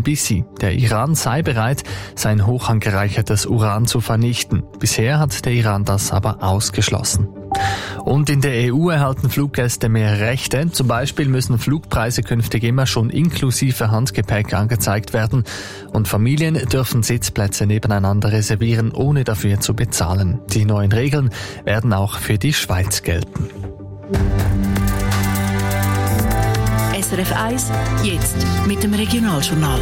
NBC. Der Iran sei bereit, sein hoch angereichertes Uran zu vernichten. Bisher hat der Iran das aber ausgeschlossen. Und in der EU erhalten Fluggäste mehr Rechte. Zum Beispiel müssen Flugpreise künftig immer schon inklusive Handgepäck angezeigt werden. Und Familien dürfen Sitzplätze nebeneinander reservieren, ohne dafür zu bezahlen. Die neuen Regeln werden auch für die Schweiz gelten. SRF 1, jetzt mit dem Regionaljournal.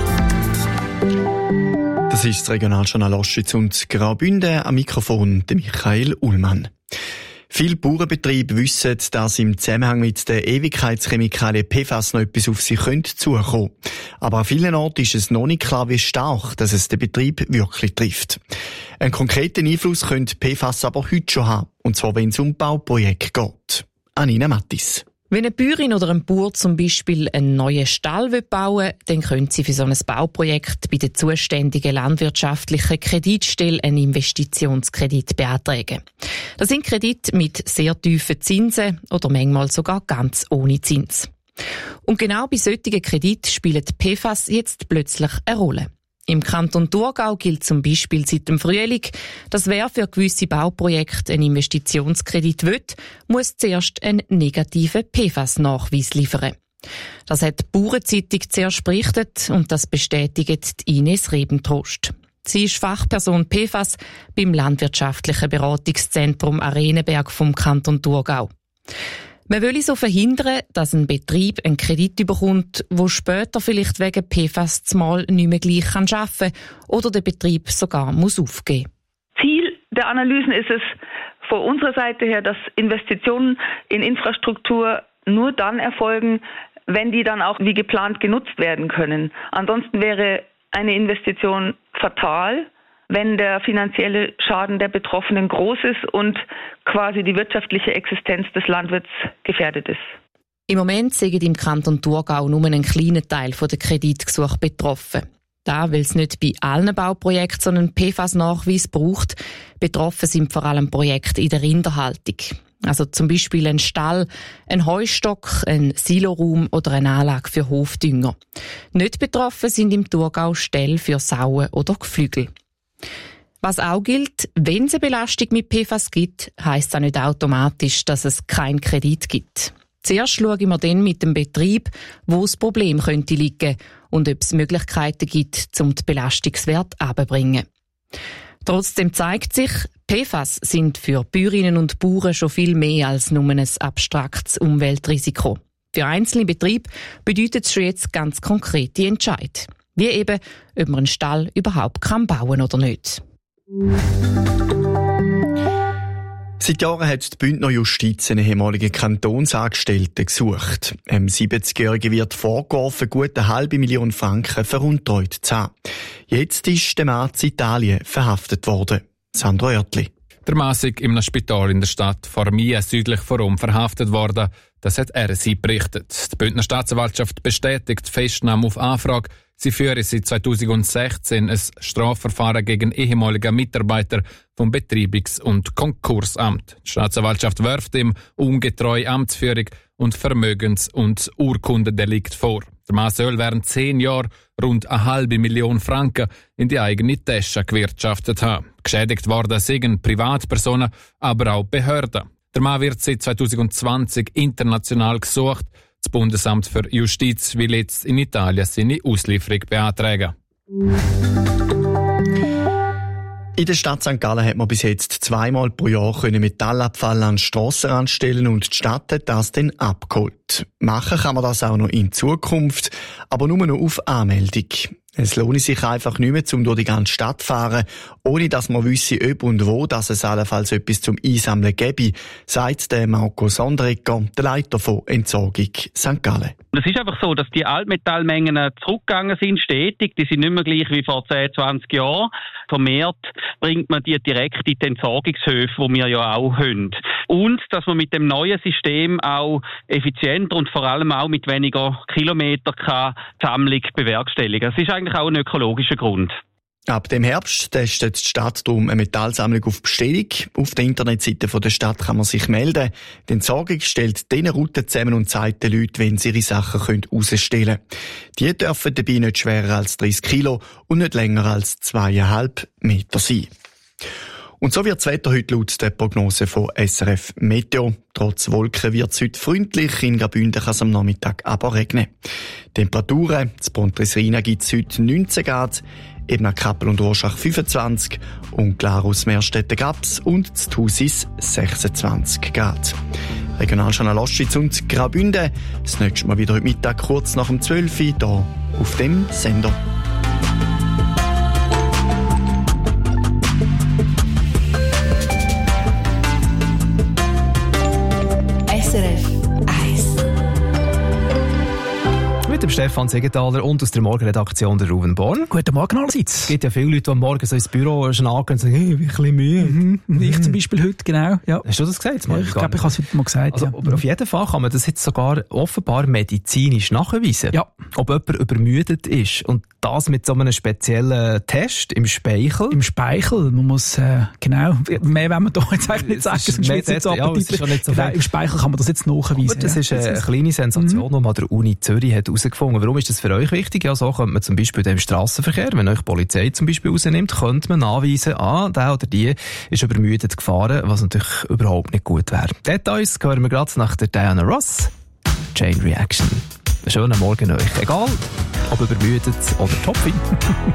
Das ist das Regionaljournal Ostschweiz und Graubünden, am Mikrofon der Michael Ullmann. Viele Bauernbetriebe wissen, dass im Zusammenhang mit der Ewigkeitschemikalie PFAS noch etwas auf sie zukommen könnte. Aber an vielen Orten ist es noch nicht klar, wie stark dass es den Betrieb wirklich trifft. Einen konkreten Einfluss könnte PFAS aber heute schon haben, und zwar wenn es um Bauprojekte geht. Anina Mattis. Wenn eine Bäuerin oder ein Bauer zum Beispiel einen neuen Stall bauen will, dann können sie für so ein Bauprojekt bei der zuständigen landwirtschaftlichen Kreditstelle einen Investitionskredit beantragen. Das sind Kredite mit sehr tiefen Zinsen oder manchmal sogar ganz ohne Zins. Und genau bei solchen Krediten spielt PFAS jetzt plötzlich eine Rolle. Im Kanton Thurgau gilt zum Beispiel seit dem Frühling, dass wer für gewisse Bauprojekte einen Investitionskredit will, muss zuerst einen negativen PFAS-Nachweis liefern. Das hat die Bauernzeitung zuerst berichtet und das bestätigt Ines Rebentrost. Sie ist Fachperson PFAS beim Landwirtschaftlichen Beratungszentrum Arenenberg vom Kanton Thurgau. Man will so verhindern, dass ein Betrieb einen Kredit bekommt, wo später vielleicht wegen PFAS zumal nicht mehr gleich arbeiten kann oder der Betrieb sogar muss aufgeben. Ziel der Analysen ist es von unserer Seite her, dass Investitionen in Infrastruktur nur dann erfolgen, wenn die dann auch wie geplant genutzt werden können. Ansonsten wäre eine Investition fatal, wenn der finanzielle Schaden der Betroffenen groß ist und quasi die wirtschaftliche Existenz des Landwirts gefährdet ist. Im Moment sind im Kanton Thurgau nur einen kleinen Teil der Kreditgesuche betroffen. Da, weil es nicht bei allen Bauprojekten so einen PFAS-Nachweis braucht. Betroffen sind vor allem Projekte in der Rinderhaltung. Also zum Beispiel ein Stall, ein Heustock, ein Siloraum oder eine Anlage für Hofdünger. Nicht betroffen sind im Thurgau Ställe für Sauen oder Geflügel. Was auch gilt, wenn es eine Belastung mit PFAS gibt, heisst das nicht automatisch, dass es keinen Kredit gibt. Zuerst schauen wir dann mit dem Betrieb, wo das Problem könnte liegen und ob es Möglichkeiten gibt, um den Belastungswert herabzubringen. Trotzdem zeigt sich, PFAS sind für Bäuerinnen und Bauern schon viel mehr als nur ein abstraktes Umweltrisiko. Für einzelne Betriebe bedeutet es schon jetzt ganz konkrete Entscheid. Wie eben, ob man einen Stall überhaupt bauen kann oder nicht. Seit Jahren hat die Bündner Justiz einen ehemaligen Kantonsangestellten gesucht. Einem 70-Jährigen wird vorgeworfen, gut 500.000 Franken veruntreut zu haben. Jetzt ist der Mann in Italien verhaftet worden. Sandro Oertli. Der Mann ist in einem Spital in der Stadt Formia südlich von Rom verhaftet worden. Das hat RSI berichtet. Die Bündner Staatsanwaltschaft bestätigt die Festnahme auf Anfrage. Sie führen seit 2016 ein Strafverfahren gegen ehemalige Mitarbeiter vom Betreibungs- und Konkursamt. Die Staatsanwaltschaft wirft ihm ungetreue Amtsführung und Vermögens- und Urkundendelikt vor. Der Mann soll während 10 Jahren rund 500.000 Franken in die eigene Tasche gewirtschaftet haben. Geschädigt worden sind Privatpersonen, aber auch Behörden. Der Mann wird seit 2020 international gesucht. Das Bundesamt für Justiz will jetzt in Italien seine Auslieferung beantragen. In der Stadt St. Gallen hat man bis jetzt 2-mal pro Jahr Metallabfall an Strassenrand stellen und die Stadt hat das dann abgeholt. Machen kann man das auch noch in Zukunft, aber nur noch auf Anmeldung. Es lohnt sich einfach nicht mehr, um durch die ganze Stadt zu fahren, ohne dass man wisse, ob und wo dass es allenfalls etwas zum Einsammeln gäbe, sagt der Marco Sonderegger, der Leiter von Entsorgung St. Gallen. Es ist einfach so, dass die Altmetallmengen zurückgegangen sind, stetig. Die sind nicht mehr gleich wie vor 10, 20 Jahren. Vermehrt bringt man die direkt in die Entsorgungshöfe, die wir ja auch haben. Und dass man mit dem neuen System auch effizienter und vor allem auch mit weniger Kilometer die Sammlung bewerkstelligen kann. Das ist eigentlich auch ein ökologischer Grund. Ab dem Herbst testet die Stadt darum eine Metallsammlung auf Bestellung. Auf der Internetseite der Stadt kann man sich melden. Die Entsorgung stellt diese Routen zusammen und zeigt den Leuten, wenn sie ihre Sachen rausstellen können. Die dürfen dabei nicht schwerer als 30 Kilo und nicht länger als 2,5 Meter sein. Und so wird das Wetter heute laut der Prognose von SRF Meteo. Trotz Wolken wird es heute freundlich. In Graubünden kann es am Nachmittag aber regnen. Temperaturen: in Pontresina gibt es heute 19 Grad, Ebner, Kappel und Orschach 25 und Glarus, Meerstetten, Gabs und in Thusis 26 Grad. Regionaljournal Ostschweiz und Graubünden. Das nächste Mal wieder heute Mittag kurz nach dem 12 Uhr hier auf dem Sender. SRF 1. Mit dem Stefan Segenthaler und aus der Morgenredaktion der Ruben Born. Guten Morgen allerseits. Es gibt ja viele Leute, die am Morgen so ins Büro schnacken und sagen, hey, ich bin ein bisschen müde. Ich zum Beispiel heute, genau. Ja. Hast du das gesagt? Ja, ich glaube, ich habe es heute mal gesagt. Also, ja. Aber auf jeden Fall kann man das jetzt sogar offenbar medizinisch nachweisen. Ja. Ob jemand übermüdet ist. Und das mit so einem speziellen Test im Speichel. Im Speichel. Man muss, genau, mehr wollen wir da jetzt eigentlich nicht sagen, sonst wird es nicht so appetitlich. Genau, im Speichel kann man das jetzt nachweisen. Aber das ist eine kleine Sensation, die man der Uni Zürich hat herausgefunden. Warum ist das für euch wichtig? Ja, so könnte man zum Beispiel im Strassenverkehr, wenn euch die Polizei zum Beispiel rausnimmt, könnte man nachweisen, der oder die ist übermüdet gefahren, was natürlich überhaupt nicht gut wäre. Details hören wir gerade nach der Diana Ross. Chain Reaction. Einen schönen Morgen euch. Egal, ob übermüdet oder topfit.